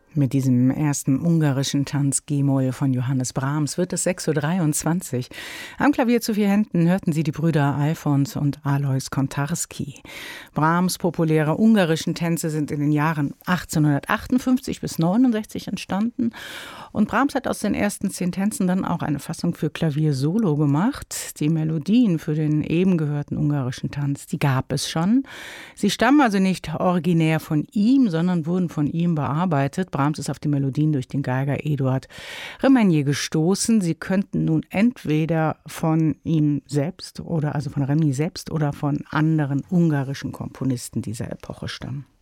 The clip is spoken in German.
Mit diesem ersten ungarischen Tanz G-Moll von Johannes Brahms wird es 6:23 Uhr. Am Klavier zu 4 Händen hörten Sie die Brüder Alfons und Alois Kontarski. Brahms' populäre ungarischen Tänze sind in den Jahren 1858 bis 69 entstanden. Und Brahms hat aus den ersten 10 Tänzen dann auch eine Fassung für Klavier solo gemacht. Die Melodien für den eben gehörten ungarischen Tanz, die gab es schon. Sie stammen also nicht originär von ihm, sondern wurden von ihm bearbeitet. Brahms ist auf die Melodien durch den Geiger Eduard Remenyi gestoßen. Sie könnten nun entweder von ihm selbst oder also von Remenyi selbst oder von anderen ungarischen Komponisten dieser Epoche stammen.